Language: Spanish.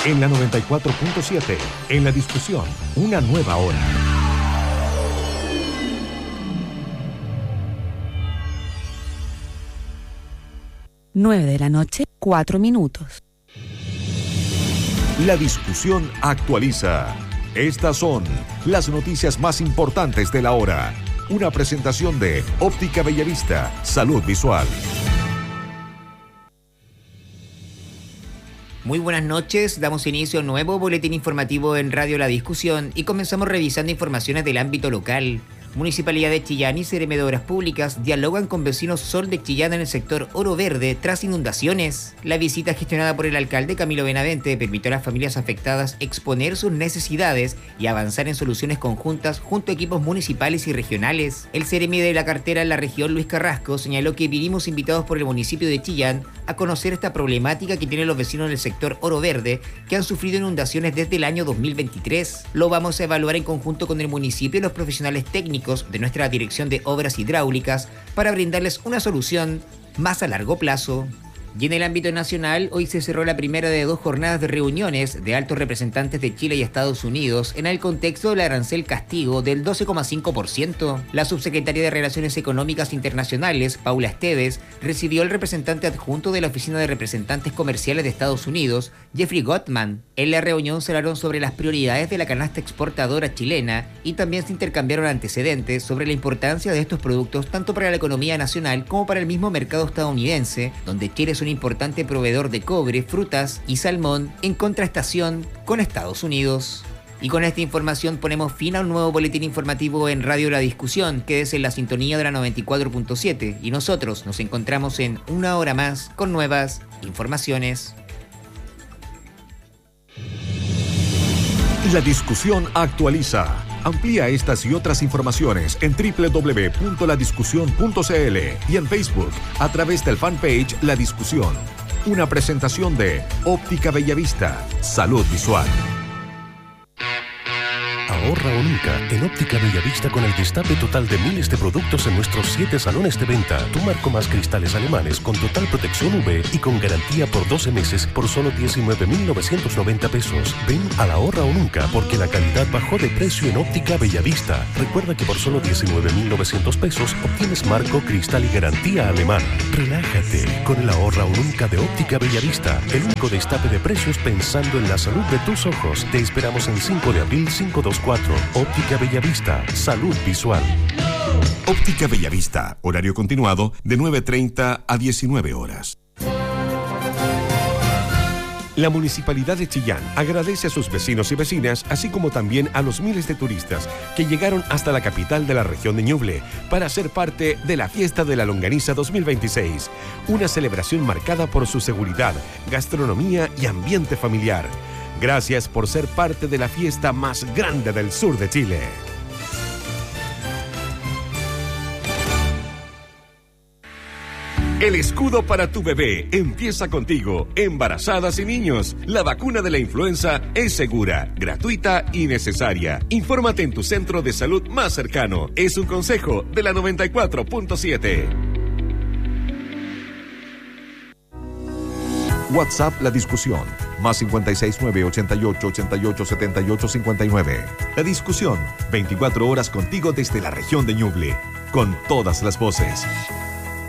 En la 94.7, en La Discusión, una nueva hora. Nueve de la noche, 4 minutos. La Discusión actualiza. Estas son las noticias más importantes de la hora. Una presentación de Óptica Bellavista, Salud Visual. Muy buenas noches, damos inicio a un nuevo boletín informativo en Radio La Discusión y comenzamos revisando informaciones del ámbito local. Municipalidad de Chillán y Seremi de Obras Públicas dialogan con vecinos Sol de Chillán en el sector Oro Verde tras inundaciones. La visita gestionada por el alcalde Camilo Benavente permitió a las familias afectadas exponer sus necesidades y avanzar en soluciones conjuntas junto a equipos municipales y regionales. El Seremi de la cartera en la región, Luis Carrasco, señaló que vinimos invitados por el municipio de Chillán a conocer esta problemática que tienen los vecinos del sector Oro Verde que han sufrido inundaciones desde el año 2023. Lo vamos a evaluar en conjunto con el municipio y los profesionales técnicos de nuestra Dirección de Obras Hidráulicas para brindarles una solución más a largo plazo. Y en el ámbito nacional, hoy se cerró la primera de 2 jornadas de reuniones de altos representantes de Chile y Estados Unidos en el contexto del arancel castigo del 12,5%. La subsecretaria de Relaciones Económicas Internacionales, Paula Esteves, recibió al representante adjunto de la Oficina de Representantes Comerciales de Estados Unidos, Jeffrey Gottman. En la reunión se hablaron sobre las prioridades de la canasta exportadora chilena y también se intercambiaron antecedentes sobre la importancia de estos productos tanto para la economía nacional como para el mismo mercado estadounidense, donde Chile es un importante proveedor de cobre, frutas y salmón en contrastación con Estados Unidos. Y con esta información ponemos fin a un nuevo boletín informativo en Radio La Discusión, quédese en la sintonía de la 94.7 y nosotros nos encontramos en una hora más con nuevas informaciones. La Discusión actualiza. Amplía estas y otras informaciones en www.ladiscusión.cl y en Facebook a través del fanpage La Discusión. Una presentación de Óptica Bellavista, Salud Visual. Ahorra o nunca en Óptica Bellavista con el destape total de miles de productos en nuestros 7 salones de venta. Tu marco más cristales alemanes con total protección UV y con garantía por 12 meses por solo 19.990 pesos. Ven a la Ahorra o nunca porque la calidad bajó de precio en Óptica Bellavista. Recuerda que por solo 19.900 pesos obtienes marco, cristal y garantía alemana. Relájate con el Ahorra o nunca de Óptica Bellavista. El único destape de precios pensando en la salud de tus ojos. Te esperamos en 5 de abril 524. Óptica Bellavista, Salud Visual. Óptica Bellavista, horario continuado de 9:30 a 19 horas. La Municipalidad de Chillán agradece a sus vecinos y vecinas, así como también a los miles de turistas que llegaron hasta la capital de la región de Ñuble para ser parte de la Fiesta de la Longaniza 2026, una celebración marcada por su seguridad, gastronomía y ambiente familiar. Gracias por ser parte de la fiesta más grande del sur de Chile. El escudo para tu bebé empieza contigo, embarazadas y niños. La vacuna de la influenza es segura, gratuita y necesaria. Infórmate en tu centro de salud más cercano. Es un consejo de la 94.7. WhatsApp La Discusión, más 569 88 88 78 59. La Discusión, 24 horas contigo desde la región de Ñuble, con todas las voces.